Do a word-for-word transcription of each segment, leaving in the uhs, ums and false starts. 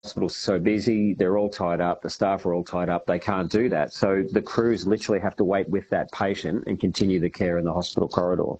hospital's so busy, they're all tied up, the staff are all tied up, they can't do that. So the crews literally have to wait with that patient and continue the care in the hospital corridor.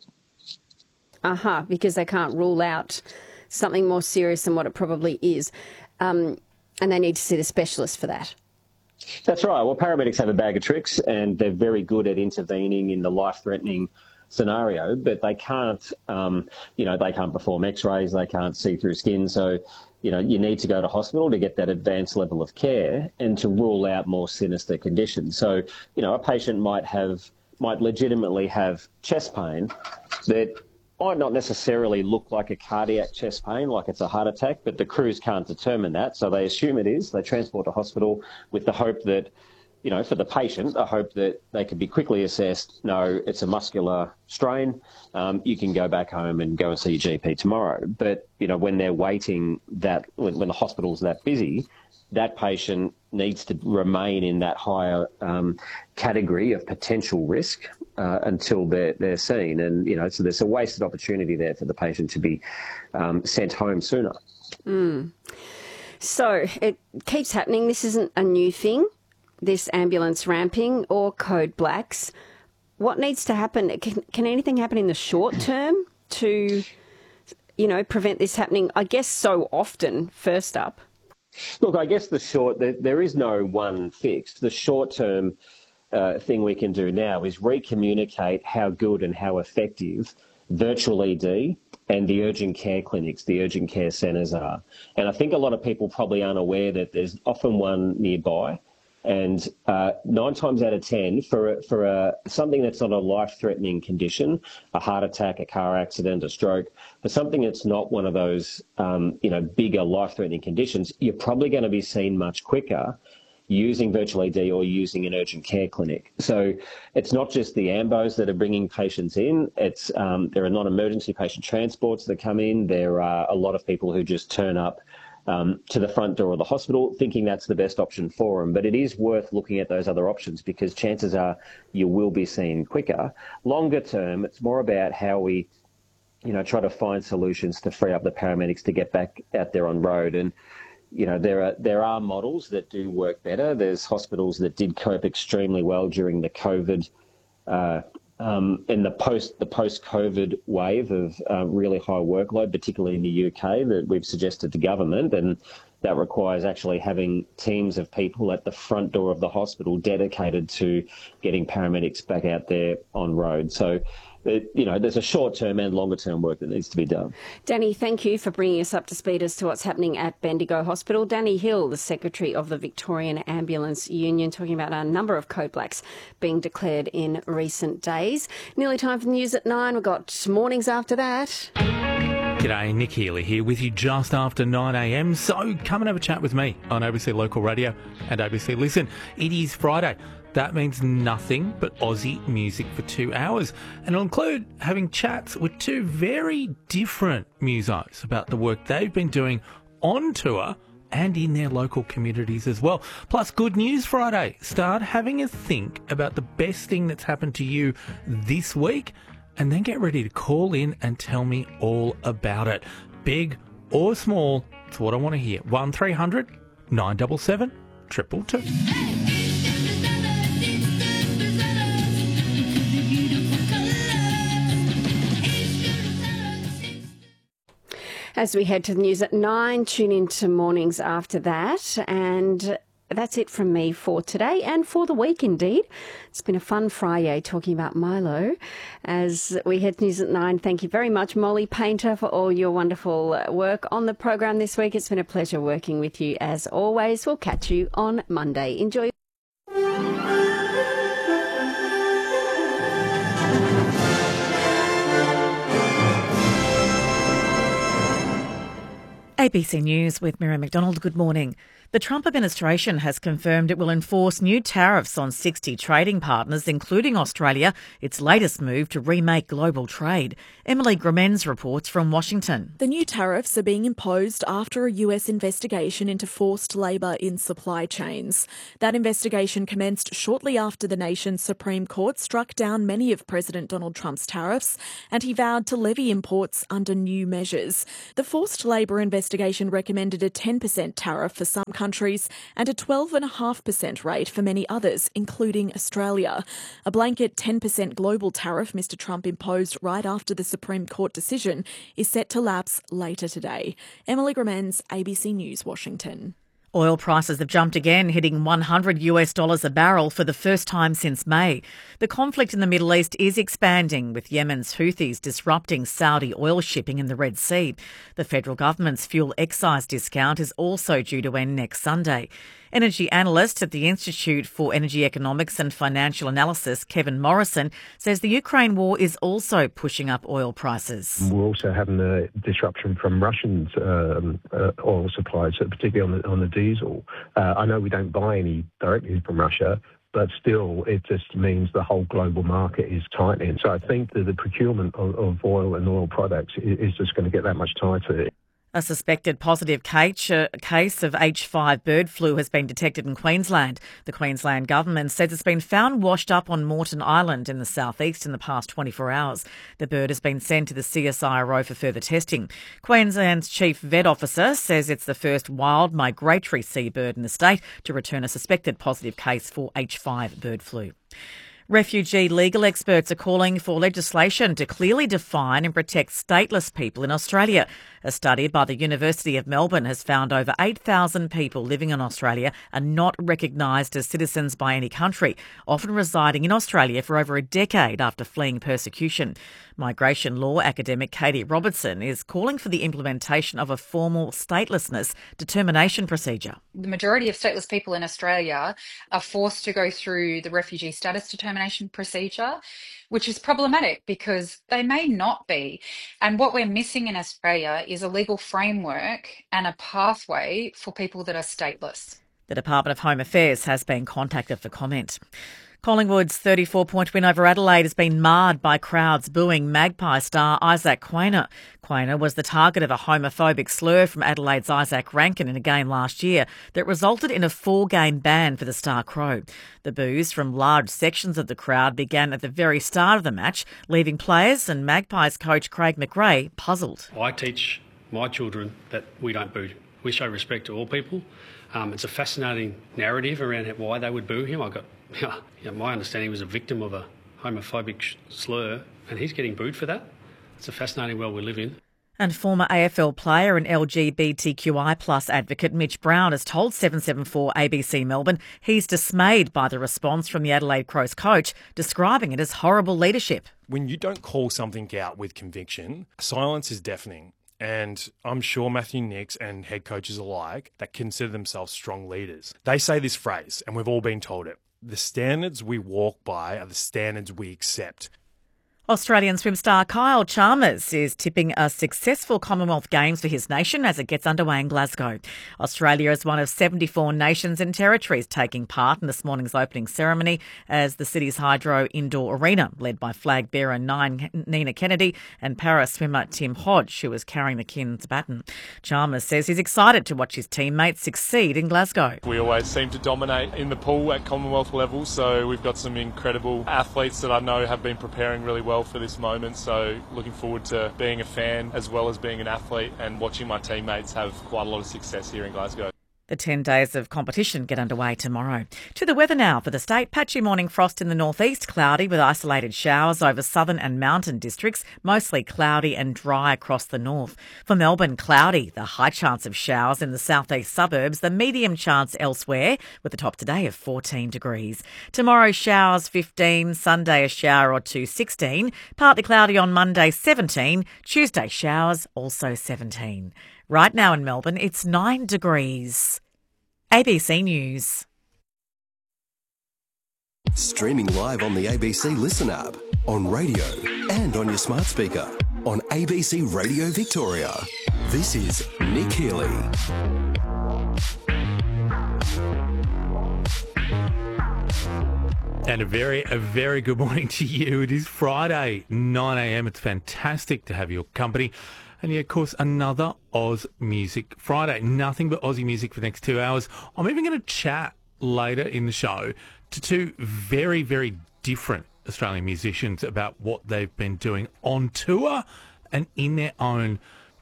Uh-huh, because they can't rule out something more serious than what it probably is. Um, and they need to see the specialist for that. That's right. Well, paramedics have a bag of tricks and they're very good at intervening in the life-threatening scenario, but they can't, um, you know, they can't perform x-rays, they can't see through skin. So, you know, you need to go to hospital to get that advanced level of care and to rule out more sinister conditions. So, you know, a patient might have, might legitimately have chest pain that might not necessarily look like a cardiac chest pain, like it's a heart attack, but the crews can't determine that. So they assume it is. They transport to hospital with the hope that, you know, for the patient, the hope that they can be quickly assessed. No, it's a muscular strain. Um, you can go back home and go and see your G P tomorrow. But, you know, when they're waiting that, when, when the hospital's that busy, that patient needs to remain in that higher um, category of potential risk uh, until they're, they're seen. And, you know, so there's a wasted opportunity there for the patient to be um, sent home sooner. Mm. So it keeps happening. This isn't a new thing, this ambulance ramping or code blacks. What needs to happen? Can, can anything happen in the short term to, you know, prevent this happening, I guess, so often, first up? Look, I guess the short, there, there is no one fix. The short-term uh, thing we can do now is recommunicate how good and how effective virtual E D and the urgent care clinics, the urgent care centres are. And I think a lot of people probably aren't aware that there's often one nearby. And uh, nine times out of ten, for a, for a, something that's not a life-threatening condition, a heart attack, a car accident, a stroke, for something that's not one of those, um, you know, bigger life-threatening conditions, you're probably going to be seen much quicker using virtual E D or using an urgent care clinic. So it's not just the ambos that are bringing patients in. It's um, there are non-emergency patient transports that come in. There are a lot of people who just turn up Um, to the front door of the hospital, thinking that's the best option for them. But it is worth looking at those other options because chances are you will be seen quicker. Longer term, it's more about how we, you know, try to find solutions to free up the paramedics to get back out there on road. And, you know, there are there are models that do work better. There's hospitals that did cope extremely well during the COVID uh Um, in the post the post-COVID wave of uh, really high workload, particularly in the U K, that we've suggested to government, and that requires actually having teams of people at the front door of the hospital dedicated to getting paramedics back out there on road. So, it, you know, there's a short-term and longer-term work that needs to be done. Danny, thank you for bringing us up to speed as to what's happening at Bendigo Hospital. Danny Hill, the Secretary of the Victorian Ambulance Union, talking about a number of code blacks being declared in recent days. Nearly time for the news at nine. We've got mornings after that. G'day, Nick Healy here with you just after nine a m. So come and have a chat with me on A B C Local Radio and A B C Listen. It is Friday. That means nothing but Aussie music for two hours. And it'll include having chats with two very different musos about the work they've been doing on tour and in their local communities as well. Plus, Good News Friday. Start having a think about the best thing that's happened to you this week and then get ready to call in and tell me all about it. Big or small, it's what I want to hear. one three hundred nine seven seven two two two. As we head to the news at nine, tune in to mornings after that. And that's it from me for today and for the week, indeed. It's been a fun Friday talking about Milo. As we head to news at nine, thank you very much, Molly Painter, for all your wonderful work on the program this week. It's been a pleasure working with you as always. We'll catch you on Monday. Enjoy. A B C News with Miriam McDonald. Good morning. The Trump administration has confirmed it will enforce new tariffs on sixty trading partners, including Australia, its latest move to remake global trade. Emily Gramenz reports from Washington. The new tariffs are being imposed after a U S investigation into forced labour in supply chains. That investigation commenced shortly after the nation's Supreme Court struck down many of President Donald Trump's tariffs, and he vowed to levy imports under new measures. The forced labour investigation investigation recommended a ten percent tariff for some countries and a twelve point five percent rate for many others, including Australia. A blanket ten percent global tariff Mister Trump imposed right after the Supreme Court decision is set to lapse later today. Emily Gramens, A B C News, Washington. Oil prices have jumped again, hitting one hundred US dollars a barrel for the first time since May. The conflict in the Middle East is expanding, with Yemen's Houthis disrupting Saudi oil shipping in the Red Sea. The federal government's fuel excise discount is also due to end next Sunday. Energy analyst at the Institute for Energy Economics and Financial Analysis, Kevin Morrison, says the Ukraine war is also pushing up oil prices. We're also having a disruption from Russian um, uh, oil supplies, particularly on the, on the diesel. Uh, I know we don't buy any directly from Russia, but still it just means the whole global market is tightening. So I think that the procurement of, of oil and oil products is just going to get that much tighter. A suspected positive case of H five bird flu has been detected in Queensland. The Queensland government says it's been found washed up on Moreton Island in the southeast in the past twenty-four hours. The bird has been sent to the C S I R O for further testing. Queensland's chief vet officer says it's the first wild migratory seabird in the state to return a suspected positive case for H five bird flu. Refugee legal experts are calling for legislation to clearly define and protect stateless people in Australia. A study by the University of Melbourne has found over eight thousand people living in Australia are not recognised as citizens by any country, often residing in Australia for over a decade after fleeing persecution. Migration law academic Katie Robertson is calling for the implementation of a formal statelessness determination procedure. The majority of stateless people in Australia are forced to go through the refugee status determination procedure, which is problematic because they may not be. And what we're missing in Australia is a legal framework and a pathway for people that are stateless. The Department of Home Affairs has been contacted for comment. Collingwood's thirty-four point win over Adelaide has been marred by crowds booing Magpie star Isaac Quaynor. Quaynor was the target of a homophobic slur from Adelaide's Isaac Rankin in a game last year that resulted in a four-game ban for the Star Crow. The boos from large sections of the crowd began at the very start of the match, leaving players and Magpies coach Craig McRae puzzled. I teach my children that we don't boo. We show respect to all people. Um, it's a fascinating narrative around why they would boo him. I got Yeah, my understanding he was a victim of a homophobic slur, and he's getting booed for that. It's a fascinating world we live in. And former A F L player and L G B T Q I plus advocate Mitch Brown has told seven seven four A B C Melbourne he's dismayed by the response from the Adelaide Crows coach, describing it as horrible leadership. When you don't call something out with conviction, silence is deafening. And I'm sure Matthew Nicks and head coaches alike that consider themselves strong leaders, they say this phrase, and we've all been told it. The standards we walk by are the standards we accept. Australian swim star Kyle Chalmers is tipping a successful Commonwealth Games for his nation as it gets underway in Glasgow. Australia is one of seventy-four nations and territories taking part in this morning's opening ceremony as the city's Hydro Indoor Arena, led by flag bearer Nina Kennedy and para swimmer Tim Hodge, who is carrying the King's baton. Chalmers says he's excited to watch his teammates succeed in Glasgow. We always seem to dominate in the pool at Commonwealth level, so we've got some incredible athletes that I know have been preparing really well for this moment, so looking forward to being a fan as well as being an athlete and watching my teammates have quite a lot of success here in Glasgow. The ten days of competition get underway tomorrow. To the weather now for the state. Patchy morning frost in the northeast, cloudy with isolated showers over southern and mountain districts, mostly cloudy and dry across the north. For Melbourne, cloudy, the high chance of showers in the southeast suburbs, the medium chance elsewhere, with a top today of fourteen degrees. Tomorrow, showers fifteen, Sunday a shower or two sixteen, partly cloudy on Monday seventeen, Tuesday showers also seventeen. Right now in Melbourne, it's nine degrees. A B C News. Streaming live on the A B C Listen app, on radio and on your smart speaker, on A B C Radio Victoria. This is Nick Healy. And a very, a very good morning to you. It is Friday, nine a.m. It's fantastic to have your company. And yeah, of course, another Oz Music Friday. Nothing but Aussie music for the next two hours. I'm even going to chat later in the show to two very, very different Australian musicians about what they've been doing on tour and in their own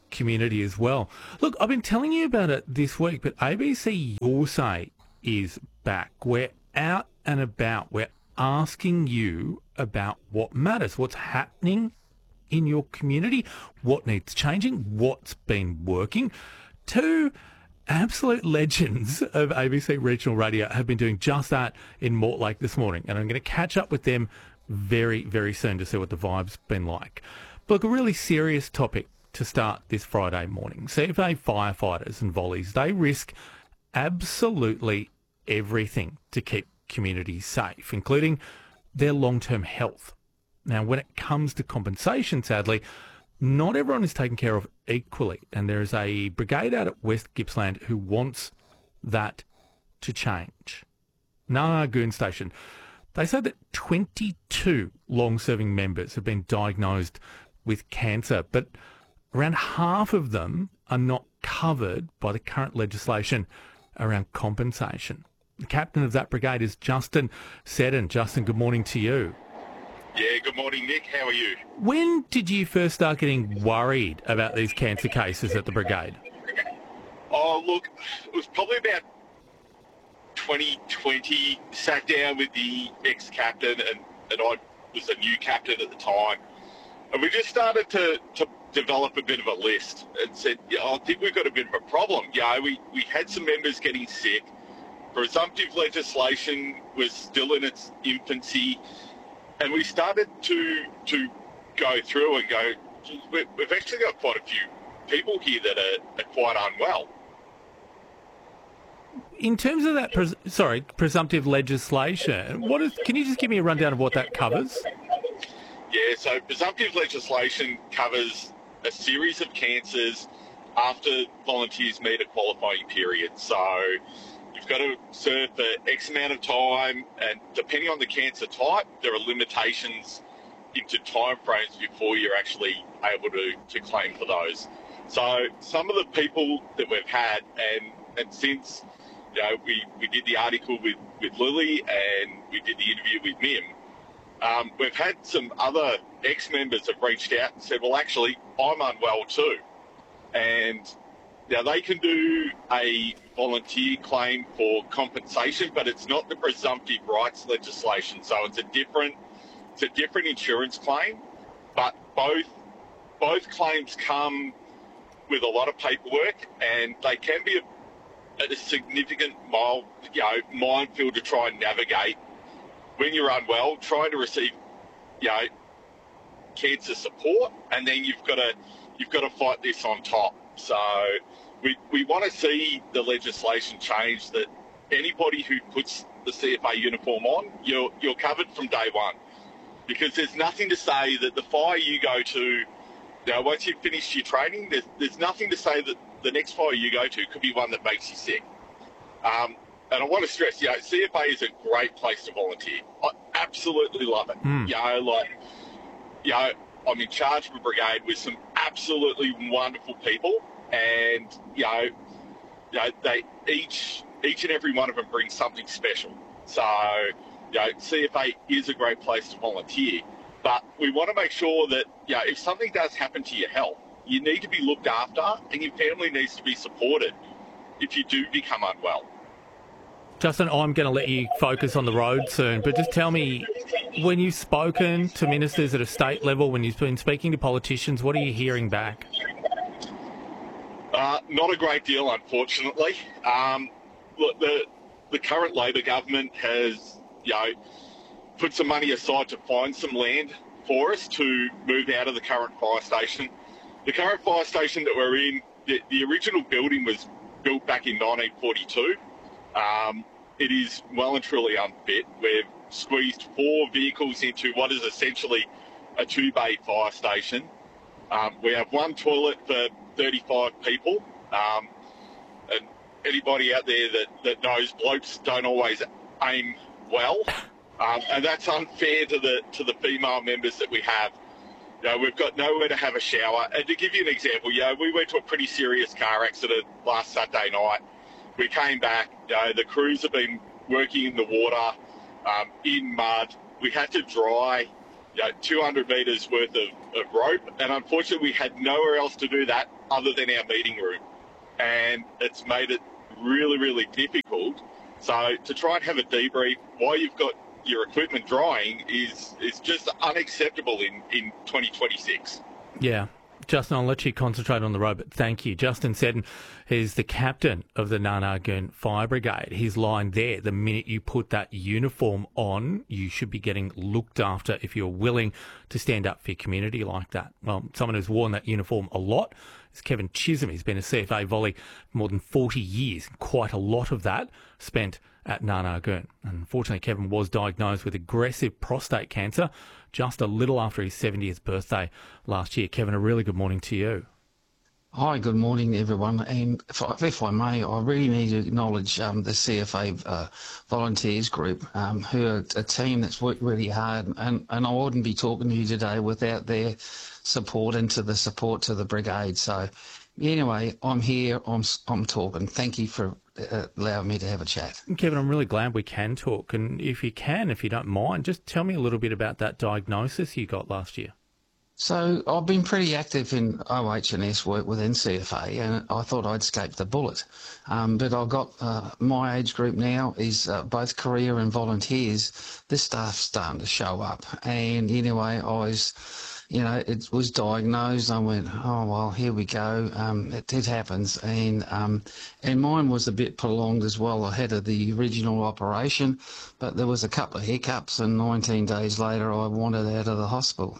community as well. Look, I've been telling you about it this week, but A B C Your Say is back. We're out and about. We're asking you about what matters, what's happening in your community, what needs changing, what's been working. Two absolute legends of A B C Regional Radio have been doing just that in Mortlake this morning, and I'm going to catch up with them very, very soon to see what the vibe's been like. But look, a really serious topic to start this Friday morning. C F A firefighters and volleys, they risk absolutely everything to keep communities safe, including their long-term health. Now, when it comes to compensation, sadly, not everyone is taken care of equally, and there is a brigade out at West Gippsland who wants that to change. Narnagoon Station, they say that twenty-two long-serving members have been diagnosed with cancer, but around half of them are not covered by the current legislation around compensation. The captain of that brigade is Justin Seddon. Justin, good morning to you. Yeah, good morning, Nick. How are you? When did you first start getting worried about these cancer cases at the brigade? Oh, look, it was probably about twenty twenty. Sat down with the ex-captain, and, and I was a new captain at the time. And we just started to, to develop a bit of a list and said, yeah, I think we've got a bit of a problem. Yeah, we, we had some members getting sick. Presumptive legislation was still in its infancy. And we started to to go through and go, we've actually got quite a few people here that are, are quite unwell. In terms of that, pres- sorry, presumptive legislation, what is? Can you just give me a rundown of what that covers? Yeah, so presumptive legislation covers a series of cancers after volunteers meet a qualifying period. So you've got to serve for X amount of time, and depending on the cancer type, there are limitations into timeframes before you're actually able to, to claim for those. So some of the people that we've had, and, and since you know, we, we did the article with, with Lily and we did the interview with Mim, um, we've had some other ex-members have reached out and said, well, actually, I'm unwell too. And now they can do a volunteer claim for compensation, but it's not the presumptive rights legislation. So it's a different, it's a different insurance claim. But both both claims come with a lot of paperwork, and they can be a, a significant mile, you know, minefield to try and navigate when you're unwell, trying to receive, you know, cancer support, and then you've got to you've got to fight this on top. So we we want to see the legislation change, that anybody who puts the C F A uniform on, you're you're covered from day one, because there's nothing to say that the fire you go to, you know, once you've finished your training, there's there's nothing to say that the next fire you go to could be one that makes you sick. Um, and I want to stress, you know, C F A is a great place to volunteer. I absolutely love it. Mm. You know, like, you know, I'm in charge of a brigade with some absolutely wonderful people, and you know, you know, they each each and every one of them brings something special. So, you know, C F A is a great place to volunteer, but we want to make sure that, you know, if something does happen to your health, you need to be looked after, and your family needs to be supported if you do become unwell. Justin, I'm going to let you focus on the road soon, but just tell me, when you've spoken to ministers at a state level, when you've been speaking to politicians, what are you hearing back? Uh, not a great deal, unfortunately. Um, look, the the current Labor government has, you know, put some money aside to find some land for us to move out of the current fire station. The current fire station that we're in, the, the original building was built back in nineteen forty-two. Um, it is well and truly unfit. We've squeezed four vehicles into what is essentially a two-bay fire station. Um, we have one toilet for thirty-five people. Um, and anybody out there that, that knows, blokes don't always aim well. Um, and that's unfair to the to the female members that we have. You know, we've got nowhere to have a shower. And to give you an example, you know, we went to a pretty serious car accident last Saturday night. We came back, you know, the crews have been working in the water, um, in mud. We had to dry you know, two hundred metres worth of, of rope, and unfortunately we had nowhere else to do that other than our meeting room. And it's made it really, really difficult. So to try and have a debrief while you've got your equipment drying is is just unacceptable in, in twenty twenty-six. Yeah. Justin, I'll let you concentrate on the road, but thank you. Justin Seddon is the captain of the Narnagoon Fire Brigade. His line there, the minute you put that uniform on, you should be getting looked after if you're willing to stand up for your community like that. Well, someone who's worn that uniform a lot is Kevin Chisholm. He's been a C F A volley for more than forty years, quite a lot of that spent at Narnagoon. Unfortunately, Kevin was diagnosed with aggressive prostate cancer just a little after his seventieth birthday last year. Kevin, a really good morning to you. Hi, good morning, everyone. And if I, if I may, I really need to acknowledge um, the C F A uh, volunteers group, um, who are a team that's worked really hard. And, and I wouldn't be talking to you today without their support and to the support to the brigade. So anyway, I'm here, I'm, I'm talking. Thank you for uh, allowing me to have a chat. Kevin, I'm really glad we can talk. And if you can, if you don't mind, just tell me a little bit about that diagnosis you got last year. So I've been pretty active in O H and S work within C F A, and I thought I'd escaped the bullet. Um, but I've got uh, my age group now is uh, both career and volunteers. This stuff's starting to show up. And anyway, I was, you know, it was diagnosed. I went, oh, well, here we go. Um, it, it happens. And, um, and mine was a bit prolonged as well ahead of the original operation. But there was a couple of hiccups, and nineteen days later I wandered out of the hospital.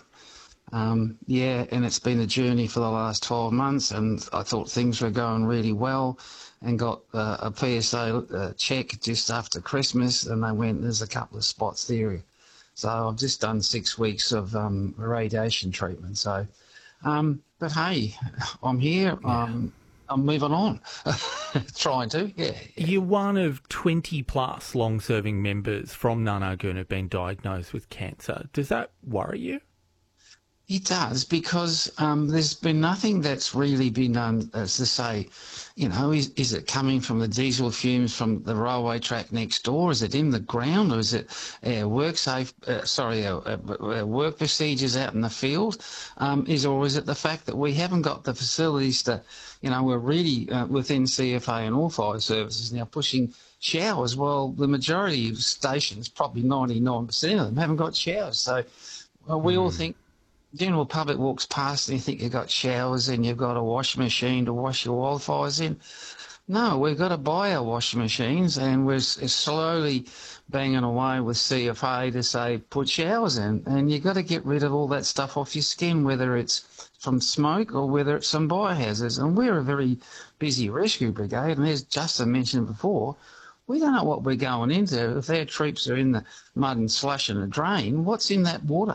Um, yeah, and it's been a journey for the last twelve months, and I thought things were going really well, and got uh, a P S A uh, check just after Christmas, and they went, there's a couple of spots there. So I've just done six weeks of um, radiation treatment. So, um, but hey, I'm here. Yeah. Um, I'm moving on, trying to, yeah, yeah. You're one of twenty plus long-serving members from Narnagoon who've been diagnosed with cancer. Does that worry you? It does, because um, there's been nothing that's really been done, as to say, you know, is, is it coming from the diesel fumes from the railway track next door? Is it in the ground, or is it our work safe? Uh, sorry, our, our work procedures out in the field? Um, is or is it the fact that we haven't got the facilities to, you know, we're really uh, within C F A and all fire services now pushing showers. Well, the majority of stations, probably ninety-nine percent of them, haven't got showers. So well, we mm. all think. General public walks past and you think you've got showers and you've got a washing machine to wash your wildfires in. No, we've got to buy our washing machines, and we're slowly banging away with C F A to say put showers in. And you've got to get rid of all that stuff off your skin, whether it's from smoke or whether it's some biohazards. And we're a very busy rescue brigade, and as Justin mentioned before, we don't know what we're going into. If our troops are in the mud and slush in a drain, what's in that water?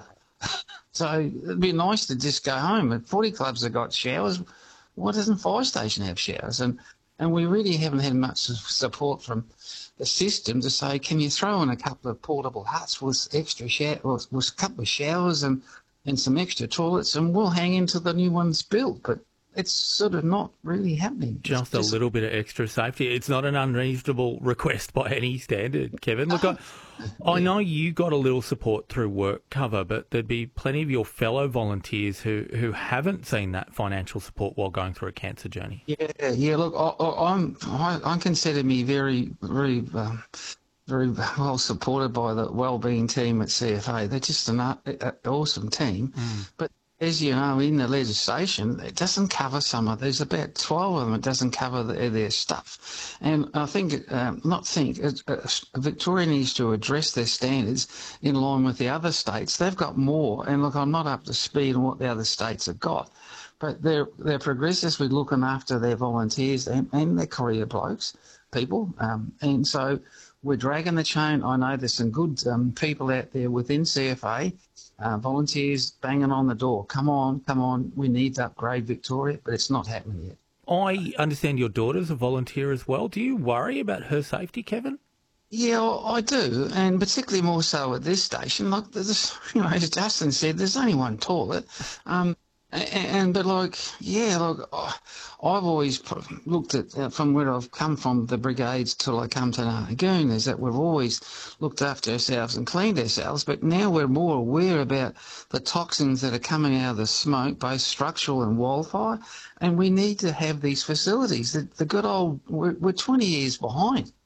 So it'd be nice to just go home. If footy clubs have got showers, why doesn't fire station have showers? And and we really haven't had much support from the system to say, can you throw in a couple of portable huts with extra shower, with, with a couple of showers and, and some extra toilets, and we'll hang into the new ones built. But it's sort of not really happening. Just, just a little bit of extra safety. It's not an unreasonable request by any standard, Kevin. Look, I, I know you got a little support through work cover, but there'd be plenty of your fellow volunteers who, who haven't seen that financial support while going through a cancer journey. Yeah, yeah. Look, I, I'm I, I consider me very, very, um, very well supported by the wellbeing team at C F A. They're just an uh, awesome team, mm. but. As you know, in the legislation, it doesn't cover some of, there's about twelve of them, it doesn't cover the, their stuff. And I think, um, not think, uh, uh, Victoria needs to address their standards in line with the other states. They've got more, and look, I'm not up to speed on what the other states have got, but they're, they're progressively looking after their volunteers and, and their career blokes, people. Um, and so we're dragging the chain. I know there's some good um, people out there within C F A, Uh, volunteers banging on the door. Come on, come on, we need to upgrade Victoria, but it's not happening yet. I understand your daughter's a volunteer as well. Do you worry about her safety, Kevin? Yeah, I do, and particularly more so at this station. Like, there's, you know, as Justin said, there's only one toilet, um, And, and but like, yeah, look, I've always looked at, uh, from where I've come from, the brigades till I come to Narnagoon, is that we've always looked after ourselves and cleaned ourselves, but now we're more aware about the toxins that are coming out of the smoke, both structural and wildfire, and we need to have these facilities. The, the good old, we're, we're twenty years behind.